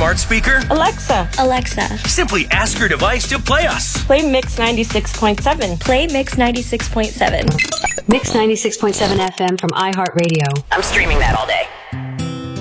smart speaker? Alexa. Alexa. Simply ask your device to play us. Play Mix 96.7. Play Mix 96.7. Mix 96.7 FM from iHeartRadio. I'm streaming that all day.